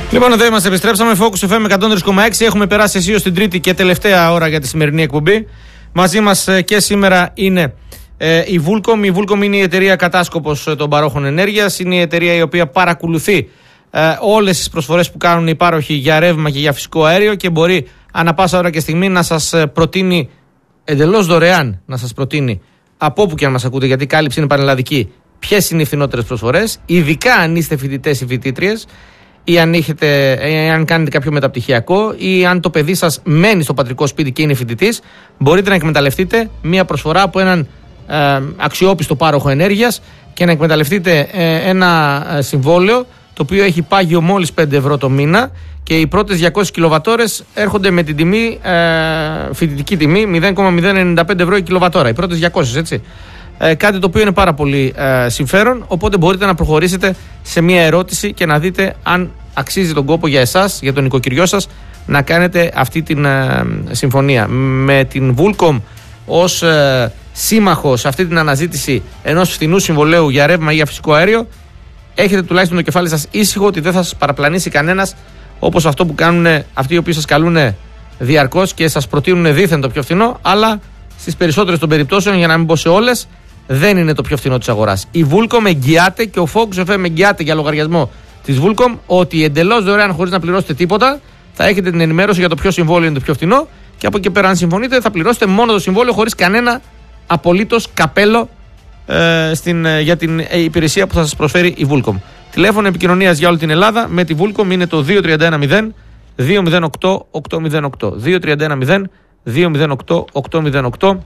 Λοιπόν, εδώ είμαστε, επιστρέψαμε. Focus FM 103,6. Έχουμε περάσει αισίως στην τρίτη και τελευταία ώρα για τη σημερινή εκπομπή. Μαζί μας και σήμερα είναι η Vulcom. Η Vulcom είναι η εταιρεία κατάσκοπος των παρόχων ενέργειας. Είναι η εταιρεία η οποία παρακολουθεί όλες τις προσφορές που κάνουν οι πάροχοι για ρεύμα και για φυσικό αέριο και μπορεί ανά πάσα ώρα και στιγμή να σας προτείνει εντελώς δωρεάν, να σας προτείνει από όπου και αν μας ακούτε, γιατί η κάλυψη είναι πανελλαδική, ποιες είναι οι φθηνότερες προσφορές, ειδικά αν είστε φοιτητές ή φοιτήτριες, ή αν κάνετε κάποιο μεταπτυχιακό, ή αν το παιδί σας μένει στο πατρικό σπίτι και είναι φοιτητής, μπορείτε να εκμεταλλευτείτε μια προσφορά από έναν αξιόπιστο πάροχο ενέργειας και να εκμεταλλευτείτε ένα συμβόλαιο το οποίο έχει πάγιο μόλις 5 ευρώ το μήνα και οι πρώτες 200 κιλοβατόρες έρχονται με την τιμή, φοιτητική τιμή 0,095 ευρώ η κιλοβατόρα. Οι πρώτες 200, έτσι. Κάτι το οποίο είναι πάρα πολύ συμφέρον, οπότε μπορείτε να προχωρήσετε σε μια ερώτηση και να δείτε αν αξίζει τον κόπο για εσάς, για τον νοικοκυριό σας, να κάνετε αυτή την συμφωνία. Με την Vulcom ως σύμμαχο σε αυτή την αναζήτηση ενός φθηνού συμβολέου για ρεύμα ή για φυσικό αέριο, έχετε τουλάχιστον το κεφάλι σας ήσυχο ότι δεν θα σας παραπλανήσει κανένας, όπως αυτό που κάνουν αυτοί οι οποίοι σας καλούν διαρκώς και σας προτείνουν δήθεν το πιο φθηνό, αλλά στις περισσότερες των περιπτώσεων, για να μην πω σε όλες, δεν είναι το πιο φθηνό της αγοράς. Η Vulcom εγγυάται και ο Focus FM εγγυάται για λογαριασμό της Vulcom ότι εντελώς δωρεάν, χωρίς να πληρώσετε τίποτα, θα έχετε την ενημέρωση για το ποιο συμβόλαιο είναι το πιο φθηνό και από εκεί πέρα, αν συμφωνείτε, θα πληρώσετε μόνο το συμβόλαιο χωρίς κανένα απολύτως καπέλο για την υπηρεσία που θα σας προσφέρει η Vulcom. Τηλέφωνο επικοινωνίας για όλη την Ελλάδα με τη Vulcom είναι το 2310 208 808. 2310 208 808.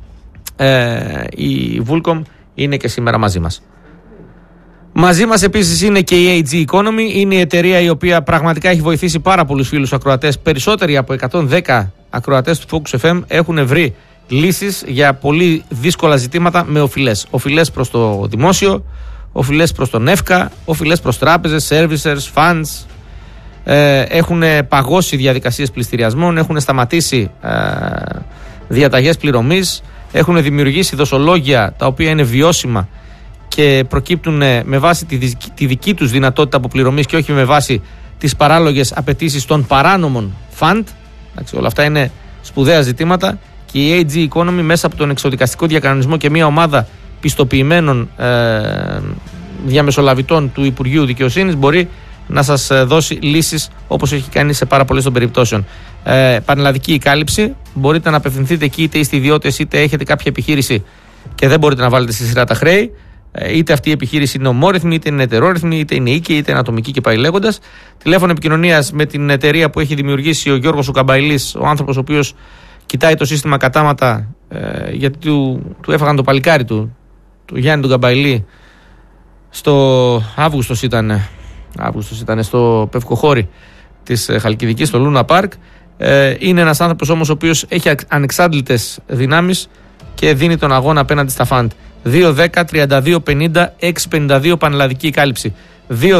Η Vulcom είναι και σήμερα μαζί μας. Μαζί μας επίσης είναι και η AG Economy. Είναι η εταιρεία η οποία πραγματικά έχει βοηθήσει πάρα πολλούς φίλους ακροατές. Περισσότεροι από 110 ακροατές του Focus FM έχουν βρει λύσεις για πολύ δύσκολα ζητήματα με οφειλές. Οφειλές προς το δημόσιο, οφειλές προς τον ΕΦΚΑ, οφειλές προς τράπεζες, servicers, funds. Έχουν παγώσει διαδικασίες πληστηριασμών, έχουν σταματήσει διαταγές πληρωμής, έχουν δημιουργήσει δοσολόγια τα οποία είναι βιώσιμα και προκύπτουν με βάση τη δική τους δυνατότητα αποπληρωμής και όχι με βάση τις παράλογες απαιτήσεις των παράνομων fund. Όλα αυτά είναι σπουδαία ζητήματα και η AG Economy μέσα από τον εξοδικαστικό διακανονισμό και μια ομάδα πιστοποιημένων διαμεσολαβητών του Υπουργείου Δικαιοσύνης μπορεί να σας δώσει λύσεις όπως έχει κάνει σε πάρα πολλές των περιπτώσεων. Πανελλαδική η κάλυψη, μπορείτε να απευθυνθείτε εκεί είτε είστε ιδιώτες είτε έχετε κάποια επιχείρηση και δεν μπορείτε να βάλετε στη σειρά τα χρέη. Είτε αυτή η επιχείρηση είναι ομόρυθμη, είτε είναι ετερόρυθμη, είτε είναι οίκη, είτε είναι ατομική και πάει λέγοντας. Τηλέφωνο επικοινωνίας με την εταιρεία που έχει δημιουργήσει ο Γιώργος ο Καμπαϊλής, ο άνθρωπος ο οποίος κοιτάει το σύστημα κατάματα, γιατί του έφαγαν το παλικάρι του Γιάννη τον Καμπαϊλή, στο Αύγουστος ήταν στο Πευκοχώρι της Χαλκιδικής, στο Λούνα Πάρκ. Είναι ένας άνθρωπος όμως ο οποίος έχει ανεξάντλητες δυνάμεις και δίνει τον αγώνα απέναντι στα φαντ. 2-10-32-50-652 πανελλαδική κάλυψη.